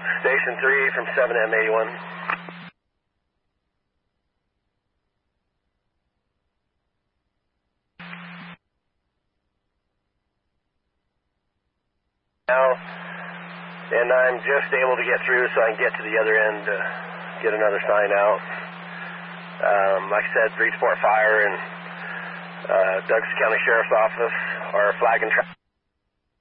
Station 3 from 7M81. Now, and I'm just able to get through so I can get to the other end to get another sign out. Like I said, 3 support fire and Douglas County Sheriff's Office are flagging traffic.